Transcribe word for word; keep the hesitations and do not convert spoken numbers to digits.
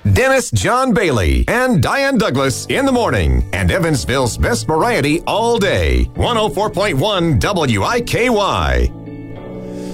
Dennis John Bailey and Diane Douglas in the morning, and Evansville's best variety all day. one oh four point one W I K Y.